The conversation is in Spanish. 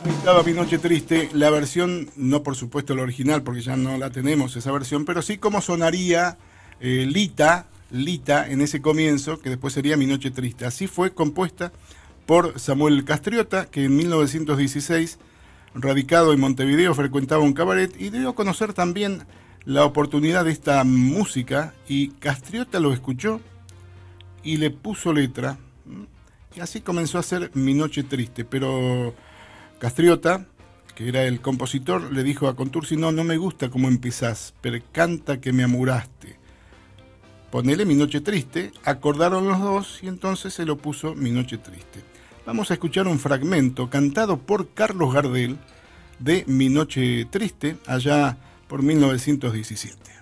Estaba Mi Noche Triste, la versión, no por supuesto la original, porque ya no la tenemos esa versión, pero sí cómo sonaría Lita en ese comienzo, que después sería Mi Noche Triste. Así fue compuesta por Samuel Castriota, que en 1916, radicado en Montevideo, frecuentaba un cabaret y dio a conocer también la oportunidad de esta música, y Castriota lo escuchó y le puso letra, y así comenzó a hacer Mi Noche Triste. Pero Castriota, que era el compositor, le dijo a Contursi: no me gusta cómo empezás, pero canta que me amuraste. Ponele Mi Noche Triste. Acordaron los dos y entonces se lo puso Mi Noche Triste. Vamos a escuchar un fragmento cantado por Carlos Gardel de Mi Noche Triste, allá por 1917.